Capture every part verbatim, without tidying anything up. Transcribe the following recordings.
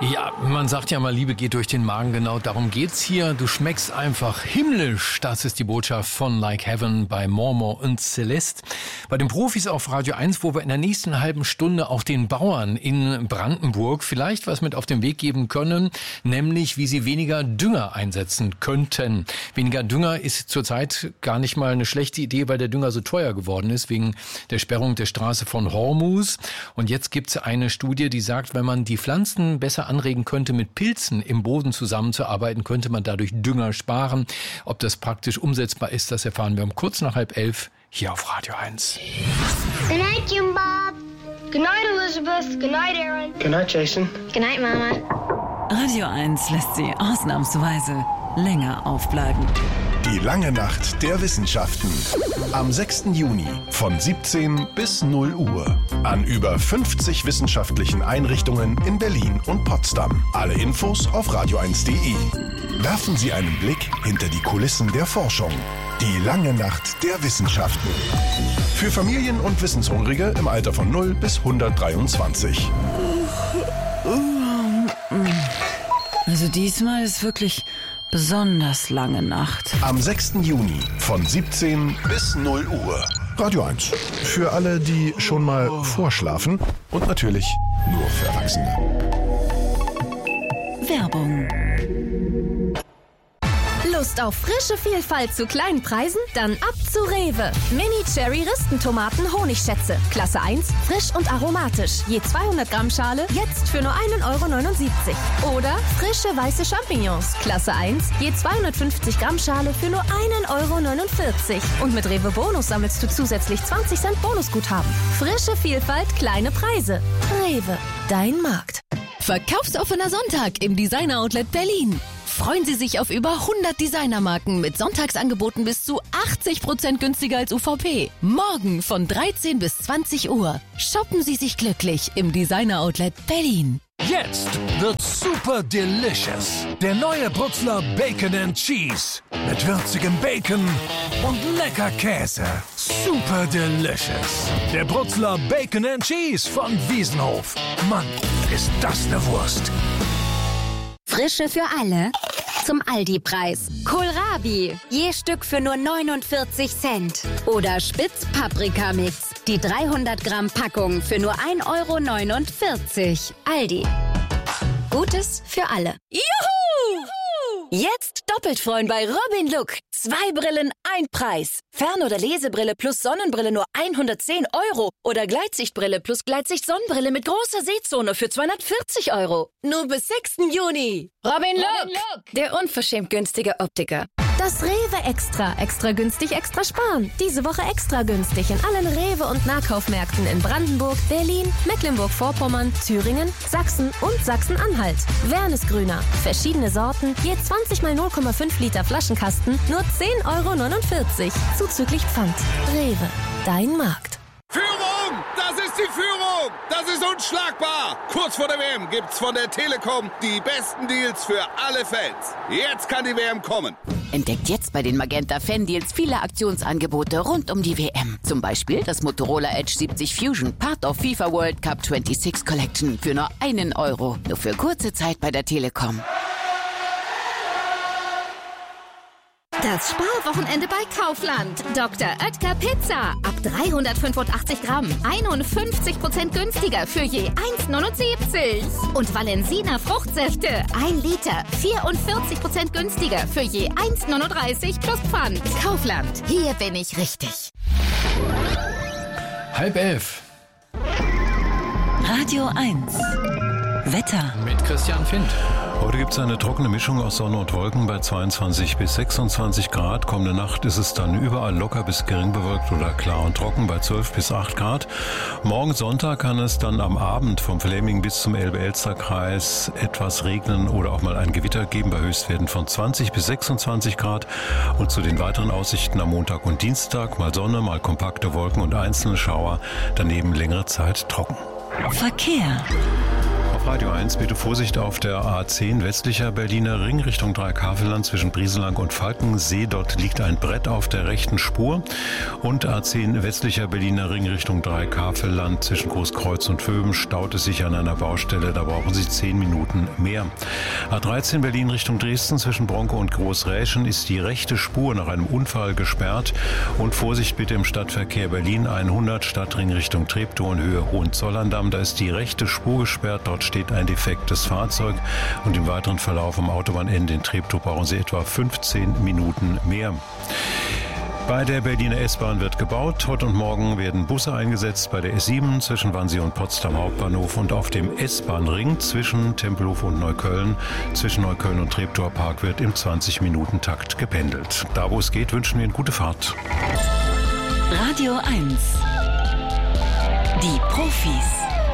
Ja, man sagt ja mal, Liebe geht durch den Magen, genau darum geht's hier. Du schmeckst einfach himmlisch, das ist die Botschaft von Like Heaven bei Mormor und Celeste. Bei den Profis auf Radio eins, wo wir in der nächsten halben Stunde auch den Bauern in Brandenburg vielleicht was mit auf den Weg geben können, nämlich wie sie weniger Dünger einsetzen könnten. Weniger Dünger ist zurzeit gar nicht mal eine schlechte Idee, weil der Dünger so teuer geworden ist, wegen der Sperrung der Straße von Hormuz. Und jetzt gibt's eine Studie, die sagt, wenn man die Pflanzen besser anregen könnte, mit Pilzen im Boden zusammenzuarbeiten, könnte man dadurch Dünger sparen. Ob das praktisch umsetzbar ist, das erfahren wir um kurz nach halb elf hier auf Radio eins. Good night, Jim Bob. Good night, Elizabeth. Good night, Aaron. Good night, Jason. Good night, Mama. Radio eins lässt Sie ausnahmsweise länger aufbleiben. Die lange Nacht der Wissenschaften. Am sechsten Juni von siebzehn bis null Uhr. An über fünfzig wissenschaftlichen Einrichtungen in Berlin und Potsdam. Alle Infos auf radio eins punkt de. Werfen Sie einen Blick hinter die Kulissen der Forschung. Die lange Nacht der Wissenschaften. Für Familien und Wissenshungrige im Alter von null bis hundertdreiundzwanzig. Also diesmal ist wirklich besonders lange Nacht. Am sechsten Juni von siebzehn bis null Uhr. Radio eins. Für alle, die schon mal vorschlafen und natürlich nur für Erwachsene. Werbung. Lust auf frische Vielfalt zu kleinen Preisen? Dann ab zu Rewe. Mini-Cherry-Ristentomaten Honigschätze. Klasse eins, frisch und aromatisch. Je zweihundert Gramm Schale, jetzt für nur ein Euro neunundsiebzig. Oder frische weiße Champignons. Klasse eins, je zweihundertfünfzig Gramm Schale für nur ein Euro neunundvierzig. Und mit Rewe Bonus sammelst du zusätzlich zwanzig Cent Bonusguthaben. Frische Vielfalt, kleine Preise. Rewe, dein Markt. Verkaufsoffener Sonntag im Designer Outlet Berlin. Freuen Sie sich auf über hundert Designermarken mit Sonntagsangeboten bis zu achtzig Prozent günstiger als U V P. Morgen von dreizehn bis zwanzig Uhr. Shoppen Sie sich glücklich im Designer Outlet Berlin. Jetzt wird super delicious. Der neue Brutzler Bacon and Cheese. Mit würzigem Bacon und lecker Käse. Super delicious. Der Brutzler Bacon and Cheese von Wiesenhof. Mann, ist das eine Wurst. Frische für alle zum Aldi-Preis. Kohlrabi, je Stück für nur neunundvierzig Cent. Oder Spitz-Paprika-Mix, die dreihundert Gramm Packung für nur ein Euro neunundvierzig. Aldi. Gutes für alle. Juhu! Jetzt doppelt freuen bei Robin Look. Zwei Brillen, ein Preis. Fern- oder Lesebrille plus Sonnenbrille nur hundertzehn Euro. Oder Gleitsichtbrille plus Gleitsicht-Sonnenbrille mit großer Sehzone für zweihundertvierzig Euro. Nur bis sechsten Juni. Robin Look, Robin Look. Der unverschämt günstige Optiker. Das Rewe Extra. Extra günstig, extra sparen. Diese Woche extra günstig in allen Rewe- und Nahkaufmärkten in Brandenburg, Berlin, Mecklenburg-Vorpommern, Thüringen, Sachsen und Sachsen-Anhalt. Wernesgrüner. Verschiedene Sorten, je zwanzig mal null Komma fünf Liter Flaschenkasten, nur zehn Euro neunundvierzig. Zuzüglich Pfand. Rewe. Dein Markt. Führung! Das ist die Führung! Das ist unschlagbar! Kurz vor der W M gibt's von der Telekom die besten Deals für alle Fans. Jetzt kann die W M kommen. Entdeckt jetzt bei den Magenta Fan-Deals viele Aktionsangebote rund um die W M. Zum Beispiel das Motorola Edge siebzig Fusion, Part of FIFA World Cup sechsundzwanzig Collection für nur einen Euro. Nur für kurze Zeit bei der Telekom. Das Sparwochenende bei Kaufland. Doktor Oetker Pizza. Ab dreihundertfünfundachtzig Gramm. einundfünfzig Prozent günstiger für je eins neunundsiebzig. Und Valensina Fruchtsäfte. ein Liter. vierundvierzig Prozent günstiger für je eins neununddreißig plus Pfand. Kaufland. Hier bin ich richtig. Halb elf. Radio eins. Wetter. Mit Christian Findt. Heute gibt es eine trockene Mischung aus Sonne und Wolken bei zweiundzwanzig bis sechsundzwanzig Grad. Kommende Nacht ist es dann überall locker bis gering bewölkt oder klar und trocken bei zwölf bis acht Grad. Morgen Sonntag kann es dann am Abend vom Fläming bis zum Elbe-Elster-Kreis etwas regnen oder auch mal ein Gewitter geben bei Höchstwerten von zwanzig bis sechsundzwanzig Grad. Und zu den weiteren Aussichten am Montag und Dienstag mal Sonne, mal kompakte Wolken und einzelne Schauer. Daneben längere Zeit trocken. Verkehr. Radio eins, bitte Vorsicht auf der A zehn westlicher Berliner Ring Richtung Dreihaveland zwischen Brieselang und Falkensee. Dort liegt ein Brett auf der rechten Spur. Und A zehn westlicher Berliner Ring Richtung Dreihaveland zwischen Großkreuz und Vöben staut es sich an einer Baustelle. Da brauchen Sie zehn Minuten mehr. A dreizehn Berlin Richtung Dresden zwischen Bronkow und Großräschen ist die rechte Spur nach einem Unfall gesperrt. Und Vorsicht bitte im Stadtverkehr Berlin hundert Stadtring Richtung Treptow in Höhe Hohenzollern-Damm. Da ist die rechte Spur gesperrt. Dort steht ein defektes Fahrzeug. Und im weiteren Verlauf am Autobahnende in Treptow brauchen Sie etwa fünfzehn Minuten mehr. Bei der Berliner S-Bahn wird gebaut. Heute und morgen werden Busse eingesetzt bei der S sieben zwischen Wannsee und Potsdam Hauptbahnhof und auf dem S-Bahn-Ring zwischen Tempelhof und Neukölln. Zwischen Neukölln und Treptower Park wird im zwanzig-Minuten-Takt gependelt. Da, wo es geht, wünschen wir Ihnen gute Fahrt. Radio eins. Die Profis.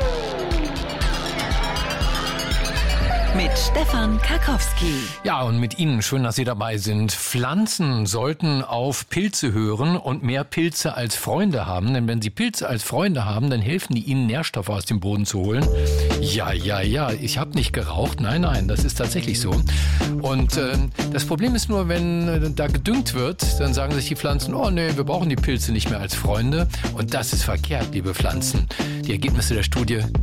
Mit Stefan Karkowski. Ja, und mit Ihnen, schön, dass Sie dabei sind. Pflanzen sollten auf Pilze hören und mehr Pilze als Freunde haben. Denn wenn Sie Pilze als Freunde haben, dann helfen die Ihnen, Nährstoffe aus dem Boden zu holen. Ja, ja, ja, ich habe nicht geraucht. Nein, nein, das ist tatsächlich so. Und äh, das Problem ist nur, wenn äh, da gedüngt wird, dann sagen sich die Pflanzen, oh nee, wir brauchen die Pilze nicht mehr als Freunde. Und das ist verkehrt, liebe Pflanzen. Die Ergebnisse der Studie